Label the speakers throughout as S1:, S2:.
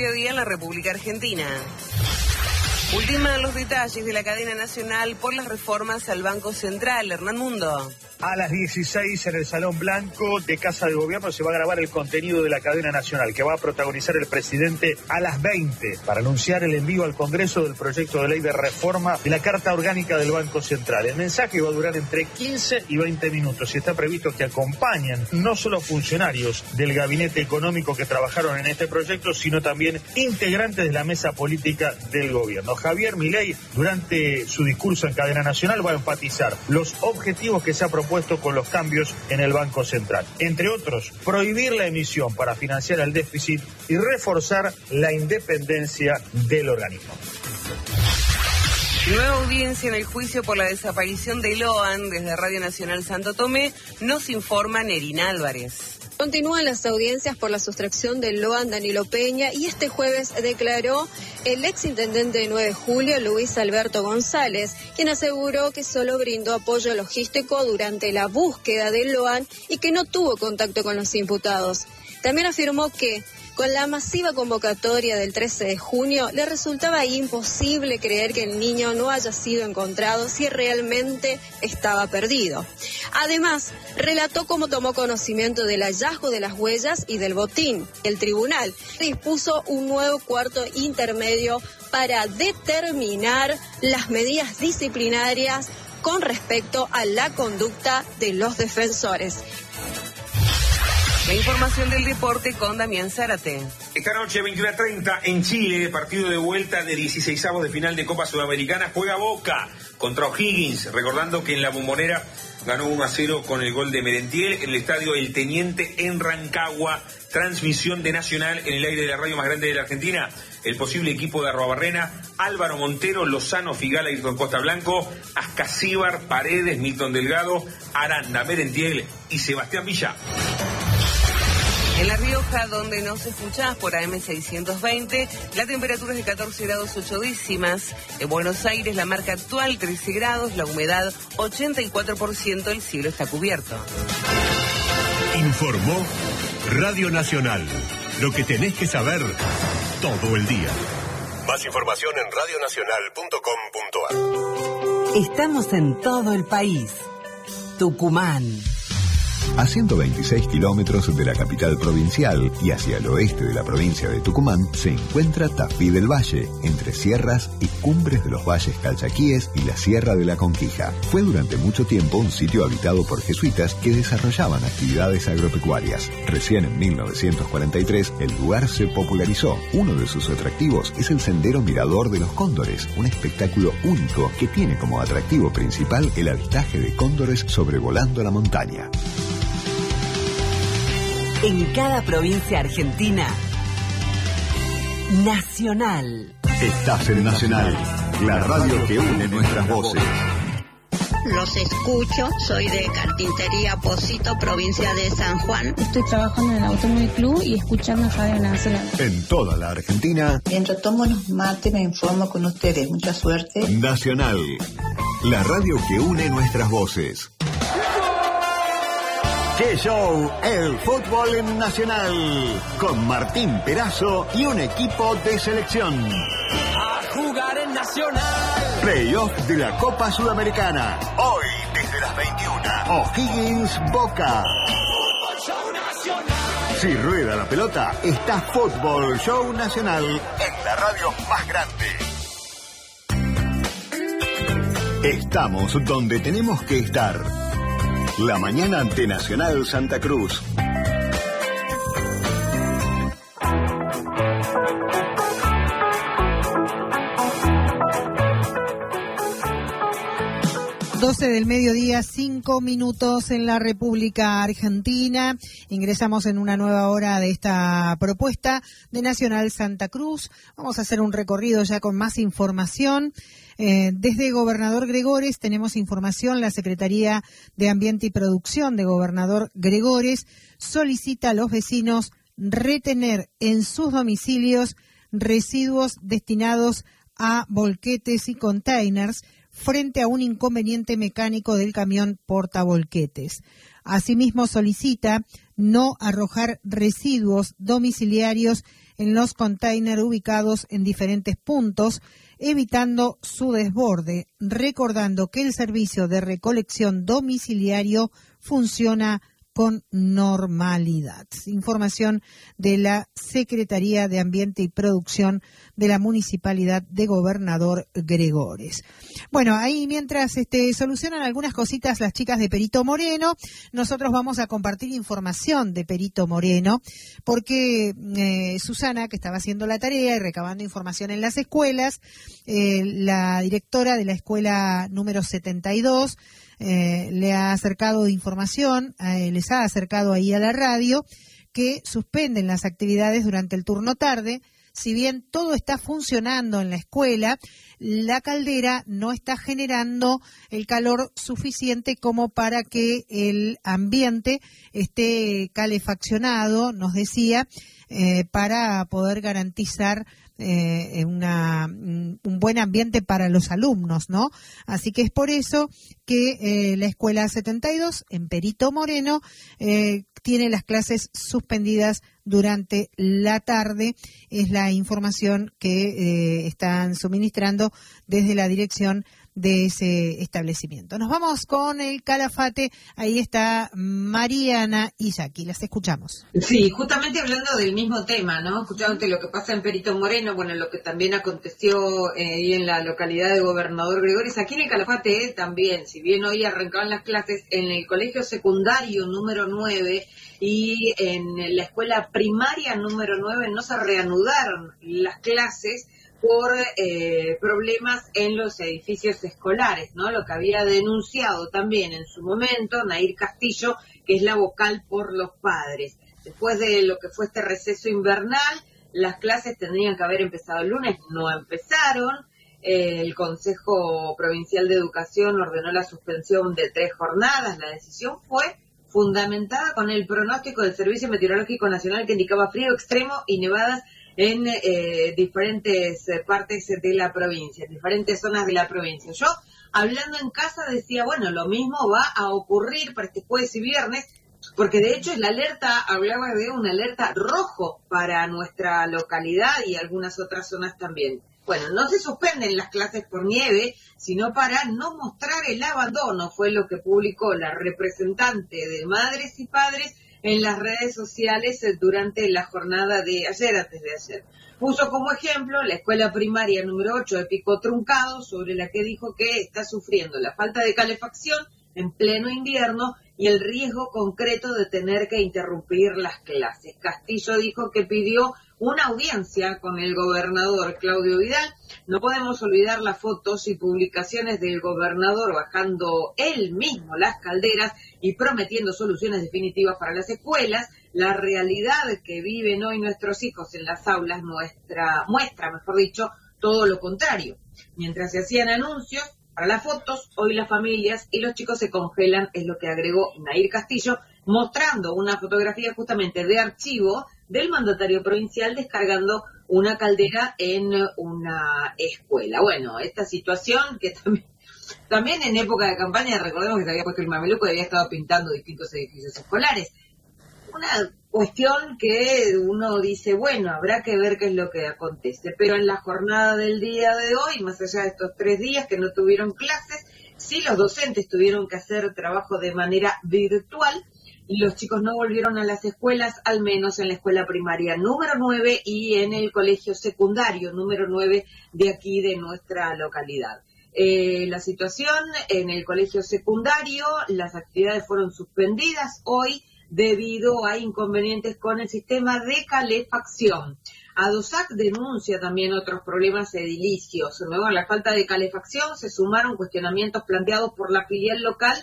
S1: mediodía en la República Argentina. Ultiman los detalles de la cadena nacional por las reformas al Banco Central. Hernán Mundo.
S2: A las 16 en el Salón Blanco de Casa de Gobierno se va a grabar el contenido de la cadena nacional que va a protagonizar el presidente a las 20 para anunciar el envío al Congreso del proyecto de ley de reforma de la Carta Orgánica del Banco Central. El mensaje va a durar entre 15 y 20 minutos y está previsto que acompañen no solo funcionarios del gabinete económico que trabajaron en este proyecto, sino también integrantes de la mesa política del gobierno. Javier Milei, durante su discurso en cadena nacional, va a enfatizar los objetivos que se ha propuesto con los cambios en el Banco Central. Entre otros, prohibir la emisión para financiar el déficit y reforzar la independencia del organismo.
S1: Nueva audiencia en el juicio por la desaparición de Loan. Desde Radio Nacional Santo Tomé nos informa Nerina Álvarez.
S3: Continúan las audiencias por la sustracción del Loan Danilo Peña y este jueves declaró el exintendente de 9 de julio, Luis Alberto González, quien aseguró que solo brindó apoyo logístico durante la búsqueda del Loan y que no tuvo contacto con los imputados. También afirmó que con la masiva convocatoria del 13 de junio, le resultaba imposible creer que el niño no haya sido encontrado si realmente estaba perdido. Además, relató cómo tomó conocimiento del hallazgo de las huellas y del botín. El tribunal dispuso un nuevo cuarto intermedio para determinar las medidas disciplinarias con respecto a la conducta de los defensores.
S1: La información del deporte con Damián Zárate.
S4: Esta noche, 21:30, en Chile, partido de vuelta de 16avos de final de Copa Sudamericana, juega Boca contra O'Higgins, recordando que en la Bombonera ganó 1-0 con el gol de Merentiel en el estadio El Teniente en Rancagua. Transmisión de Nacional en el aire de la radio más grande de la Argentina. El posible equipo de Arruabarrena: Álvaro Montero, Lozano, Figala, Ayrton Costa Blanco, Ascasíbar, Paredes, Milton Delgado, Aranda, Merentiel y Sebastián Villa.
S1: En La Rioja, donde nos escuchás por AM620, la temperatura es de 14 grados 8 décimas. En Buenos Aires, la marca actual 13 grados, la humedad 84%, el cielo está cubierto.
S5: Informó Radio Nacional. Lo que tenés que saber todo el día. Más información en radionacional.com.ar.
S6: Estamos en todo el país. Tucumán.
S7: A 126 kilómetros de la capital provincial y hacia el oeste de la provincia de Tucumán se encuentra Tafí del Valle, entre sierras y cumbres de los valles Calchaquíes y la Sierra de la Conquija. Fue durante mucho tiempo un sitio habitado por jesuitas que desarrollaban actividades agropecuarias. Recién en 1943 el lugar se popularizó. Uno de sus atractivos es el Sendero Mirador de los Cóndores, un espectáculo único que tiene como atractivo principal el avistaje de cóndores sobrevolando la montaña.
S6: En cada provincia argentina, Nacional.
S7: Estás en Nacional, la radio que une nuestras voces.
S8: Los escucho, soy de Carpintería Pocito, provincia de San Juan.
S9: Estoy trabajando en el Automóvil Club y escuchando Radio Nacional.
S7: En toda la Argentina.
S10: Mientras tomo los mates me informo con ustedes. Mucha suerte.
S7: Nacional, la radio que une nuestras voces. ¡Qué show! El fútbol en Nacional. Con Martín Perazo y un equipo de selección.
S11: A jugar en Nacional.
S7: Playoff de la Copa Sudamericana. Hoy desde las 21. O'Higgins Boca.
S11: Fútbol Show Nacional.
S7: Si rueda la pelota, está Fútbol Show Nacional en la radio más grande. Estamos donde tenemos que estar. La mañana ante Nacional Santa Cruz.
S12: Del mediodía, 5 minutos en la República Argentina. Ingresamos en una nueva hora de esta propuesta de Nacional Santa Cruz. Vamos a hacer un recorrido ya con más información. Desde Gobernador Gregores tenemos información. La Secretaría de Ambiente y Producción de Gobernador Gregores solicita a los vecinos retener en sus domicilios residuos destinados a volquetes y containers frente a un inconveniente mecánico del camión portavolquetes. Asimismo, solicita no arrojar residuos domiciliarios en los containers ubicados en diferentes puntos, evitando su desborde, recordando que el servicio de recolección domiciliario funciona con normalidad. Información de la Secretaría de Ambiente y Producción de la Municipalidad de Gobernador Gregores. Bueno, ahí mientras solucionan algunas cositas las chicas de Perito Moreno, nosotros vamos a compartir información de Perito Moreno, porque Susana, que estaba haciendo la tarea y recabando información en las escuelas, la directora de la escuela número 72, le ha acercado información, les ha acercado ahí a la radio que suspenden las actividades durante el turno tarde. Si bien todo está funcionando en la escuela, la caldera no está generando el calor suficiente como para que el ambiente esté calefaccionado, nos decía, para poder garantizar un buen ambiente para los alumnos, ¿no? Así que es por eso que la Escuela 72 en Perito Moreno tiene las clases suspendidas durante la tarde. Es la información que están suministrando desde la dirección de ese establecimiento. Nos vamos con el Calafate. Ahí está Mariana y Jackie. Las escuchamos.
S13: Sí, justamente hablando del mismo tema, ¿no? Justamente lo que pasa en Perito Moreno, bueno, lo que también aconteció en la localidad de Gobernador Gregores, aquí en el Calafate también, si bien hoy arrancaban las clases en el colegio secundario número 9 y en la escuela primaria número 9 no se reanudaron las clases por problemas en los edificios escolares, ¿no? Lo que había denunciado también en su momento Nair Castillo, que es la vocal por los padres. Después de lo que fue este receso invernal, las clases tendrían que haber empezado el lunes, no empezaron. El Consejo Provincial de Educación ordenó la suspensión de 3 jornadas. La decisión fue fundamentada con el pronóstico del Servicio Meteorológico Nacional que indicaba frío extremo y nevadas en diferentes partes de la provincia, en diferentes zonas de la provincia. Yo, hablando en casa, decía, bueno, lo mismo va a ocurrir para este jueves y viernes, porque de hecho la alerta, hablaba de una alerta rojo para nuestra localidad y algunas otras zonas también. Bueno, no se suspenden las clases por nieve, sino para no mostrar el abandono, fue lo que publicó la representante de Madres y Padres en las redes sociales durante la jornada de ayer, antes de ayer. Puso como ejemplo la escuela primaria número 8 de Pico Truncado, sobre la que dijo que está sufriendo la falta de calefacción en pleno invierno y el riesgo concreto de tener que interrumpir las clases. Castillo dijo que pidió una audiencia con el gobernador Claudio Vidal. No podemos olvidar las fotos y publicaciones del gobernador bajando él mismo las calderas y prometiendo soluciones definitivas para las escuelas. La realidad que viven hoy nuestros hijos en las aulas muestra, mejor dicho, todo lo contrario. Mientras se hacían anuncios para las fotos, hoy las familias y los chicos se congelan, es lo que agregó Nair Castillo, mostrando una fotografía justamente de archivo del mandatario provincial descargando una caldera en una escuela. Bueno, esta situación que también en época de campaña, recordemos que se había puesto el mameluco y había estado pintando distintos edificios escolares. Una cuestión que uno dice, bueno, habrá que ver qué es lo que acontece. Pero en la jornada del día de hoy, más allá de estos 3 días que no tuvieron clases, sí los docentes tuvieron que hacer trabajo de manera virtual y los chicos no volvieron a las escuelas, al menos en la escuela primaria número 9 y en el colegio secundario número 9 de aquí de nuestra localidad. La situación en el colegio secundario, las actividades fueron suspendidas hoy debido a inconvenientes con el sistema de calefacción. ADOSAC denuncia también otros problemas edilicios. Luego a la falta de calefacción se sumaron cuestionamientos planteados por la filial local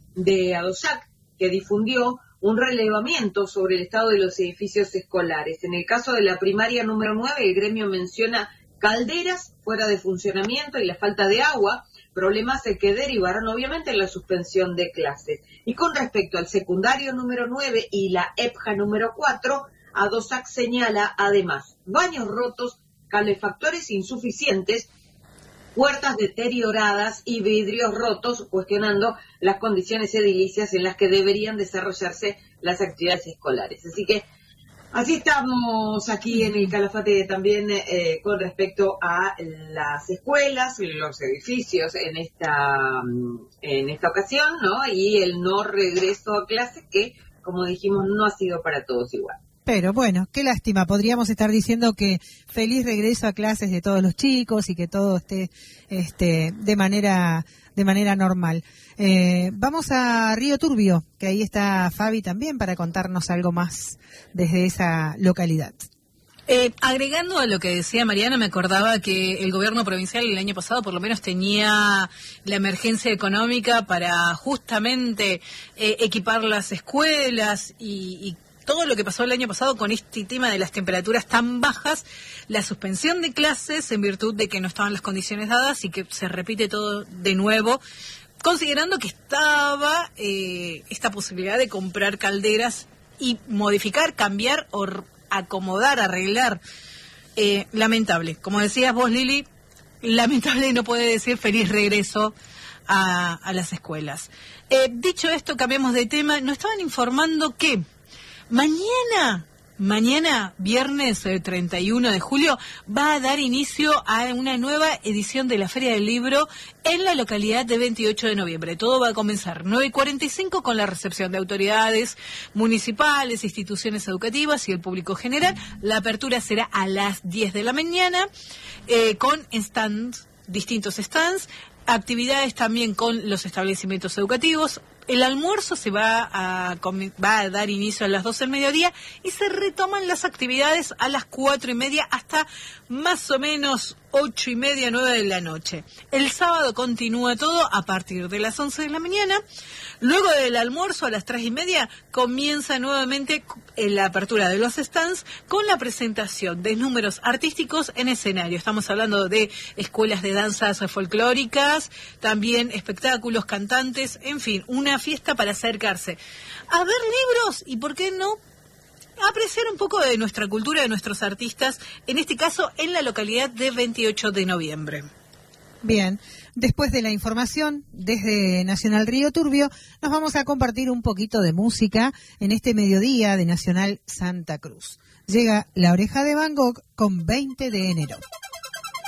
S13: de ADOSAC, que difundió un relevamiento sobre el estado de los edificios escolares. En el caso de la primaria número 9, el gremio menciona calderas fuera de funcionamiento y la falta de agua, problemas que derivaron obviamente en la suspensión de clases. Y con respecto al secundario número 9 y la EPJA número 4, ADOSAC señala además baños rotos, calefactores insuficientes puertas deterioradas y vidrios rotos, cuestionando las condiciones edilicias en las que deberían desarrollarse las actividades escolares. Así que así estamos aquí en el Calafate también con respecto a las escuelas, los edificios en esta ocasión, ¿no? Y el no regreso a clase que, como dijimos, no ha sido para todos igual.
S12: Pero bueno, qué lástima, podríamos estar diciendo que feliz regreso a clases de todos los chicos y que todo esté de manera normal. Vamos a Río Turbio, que ahí está Fabi también para contarnos algo más desde esa localidad.
S14: Agregando a lo que decía Mariana, me acordaba que el gobierno provincial el año pasado por lo menos tenía la emergencia económica para justamente equipar las escuelas y todo lo que pasó el año pasado con este tema de las temperaturas tan bajas, la suspensión de clases en virtud de que no estaban las condiciones dadas y que se repite todo de nuevo, considerando que estaba esta posibilidad de comprar calderas y modificar, cambiar o acomodar, arreglar. Lamentable. Como decías vos, Lili, lamentable no puede decir feliz regreso a las escuelas. Dicho esto, cambiamos de tema. Nos estaban informando que Mañana, viernes 31 de julio, va a dar inicio a una nueva edición de la Feria del Libro en la localidad de 28 de noviembre. Todo va a comenzar 9:45 con la recepción de autoridades municipales, instituciones educativas y el público general. La apertura será a las 10 de la mañana con stands, distintos stands, actividades también con los establecimientos educativos. El almuerzo se va a dar inicio a las 12 del mediodía y se retoman las actividades a las 4:30 hasta más o menos 8:30, 9 de la noche. El sábado continúa todo a partir de las 11 de la mañana. Luego del almuerzo a las 3:30 comienza nuevamente la apertura de los stands con la presentación de números artísticos en escenario. Estamos hablando de escuelas de danzas folclóricas, también espectáculos, cantantes, en fin, una fiesta para acercarse a ver libros y, ¿por qué no?, apreciar un poco de nuestra cultura, de nuestros artistas, en este caso en la localidad de 28 de noviembre.
S12: Bien, después de la información desde Nacional Río Turbio, nos vamos a compartir un poquito de música en este mediodía de Nacional Santa Cruz. Llega La Oreja de Van Gogh con 20 de enero.